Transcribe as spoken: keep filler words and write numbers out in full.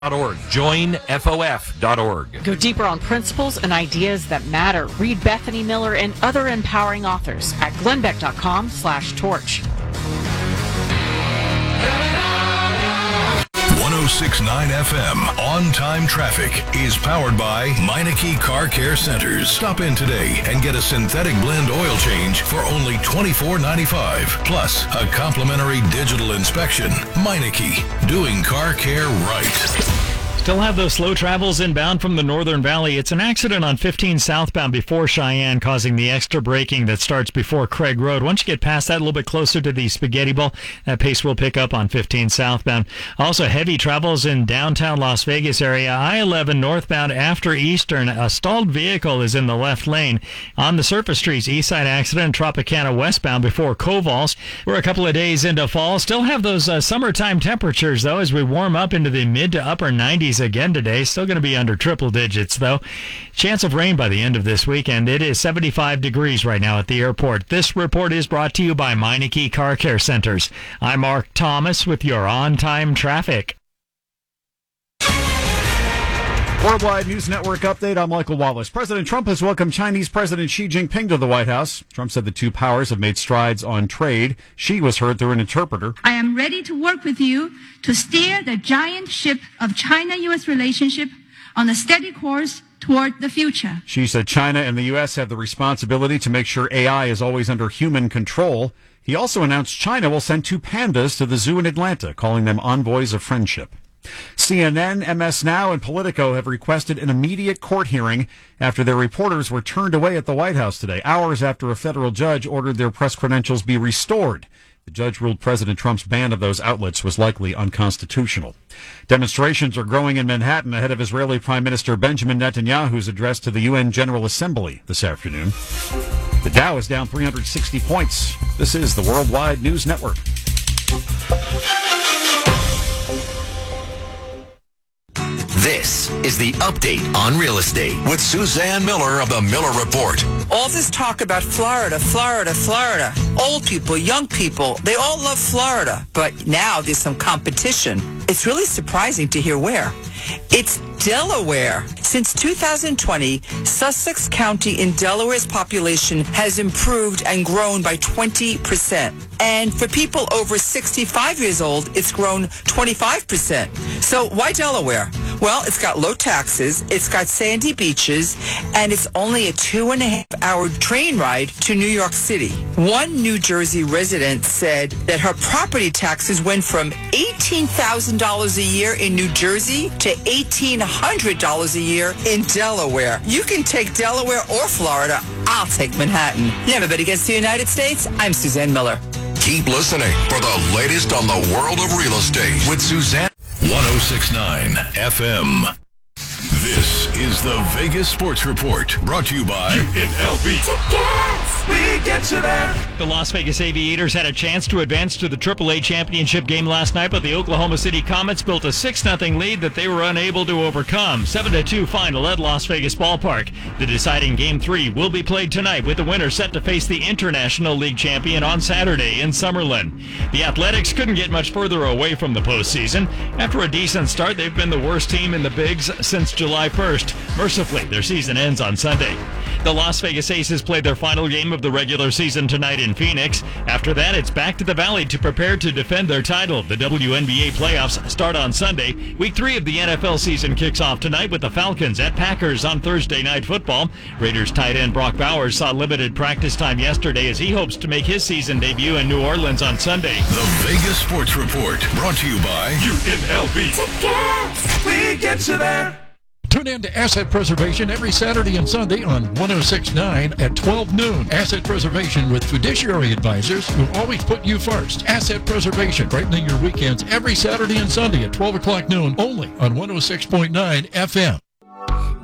Org. join F O F dot org. Go deeper on principles and ideas that matter. Read Bethany Miller and other empowering authors at glenbeck.com slash torch. one oh six point nine F M On Time Traffic is powered by Meineke Car Care Centers. Stop in today and get a synthetic blend oil change for only twenty-four ninety-five. Plus, a complimentary digital inspection. Meineke, doing car care right. Still have those slow travels inbound from the Northern Valley. It's an accident on fifteen southbound before Cheyenne, causing the extra braking that starts before Craig Road. Once you get past that, a little bit closer to the Spaghetti Bowl, that pace will pick up on fifteen southbound. Also, heavy travels in downtown Las Vegas area. I eleven northbound after Eastern. A stalled vehicle is in the left lane. On the surface streets, east side accident, Tropicana westbound before Covals. We're a couple of days into fall. Still have those uh, summertime temperatures, though, as we warm up into the mid to upper nineties again today. Still going to be under triple digits, though. Chance of rain by the end of this weekend. It is seventy-five degrees right now at the airport. This report is brought to you by Meineke Car Care Centers. I'm Mark Thomas with your on-time traffic. Worldwide News Network update. I'm Michael Wallace. President Trump has welcomed Chinese President Xi Jinping to the White House. Trump said the two powers have made strides on trade. Xi was heard through an interpreter. I am ready to work with you to steer the giant ship of China-U S relationship on a steady course toward the future. Xi said China and the U S have the responsibility to make sure A I is always under human control. He also announced China will send two pandas to the zoo in Atlanta, calling them envoys of friendship. C N N, M S Now, and Politico have requested an immediate court hearing after their reporters were turned away at the White House today, hours after a federal judge ordered their press credentials be restored. The judge ruled President Trump's ban of those outlets was likely unconstitutional. Demonstrations are growing in Manhattan ahead of Israeli Prime Minister Benjamin Netanyahu's address to the U N General Assembly this afternoon. The Dow is down three hundred sixty points. This is the Worldwide News Network. This is the Update on Real Estate with Suzanne Miller of the Miller Report. All this talk about Florida, Florida, Florida. Old people, young people, they all love Florida. But now there's some competition. It's really surprising to hear where. It's Delaware. Since two thousand twenty, Sussex County in Delaware's population has improved and grown by twenty percent. And for people over sixty-five years old, it's grown twenty-five percent. So why Delaware? Well, it's got low taxes, it's got sandy beaches, and it's only a two and a half hour train ride to New York City. One New Jersey resident said that her property taxes went from eighteen thousand dollars a year in New Jersey to eighteen hundred dollars a year in Delaware. You can take Delaware or Florida. I'll take Manhattan. Never bet against the United States. I'm Suzanne Miller. Keep listening for the latest on the world of real estate with Suzanne. one oh six point nine F M. This is the Vegas Sports Report, brought to you by U N L V. Tickets! We get you there. The Las Vegas Aviators had a chance to advance to the triple A championship game last night, but the Oklahoma City Comets built a six nothing lead that they were unable to overcome. seven to two final at Las Vegas Ballpark. The deciding Game three will be played tonight, with the winner set to face the International League champion on Saturday in Summerlin. The Athletics couldn't get much further away from the postseason. After a decent start, they've been the worst team in the Bigs since July first. Mercifully, their season ends on Sunday. The Las Vegas Aces played their final game of the regular season tonight in Phoenix. After that, it's back to the Valley to prepare to defend their title. The W N B A playoffs start on Sunday. Week three of the N F L season kicks off tonight with the Falcons at Packers on Thursday Night Football. Raiders tight end Brock Bowers saw limited practice time yesterday as he hopes to make his season debut in New Orleans on Sunday. The Vegas Sports Report, brought to you by U N L V. Tickets! We get you there. Tune in to Asset Preservation every Saturday and Sunday on one oh six point nine at twelve noon. Asset Preservation with fiduciary advisors who always put you first. Asset Preservation, brightening your weekends every Saturday and Sunday at twelve o'clock noon, only on one oh six point nine F M.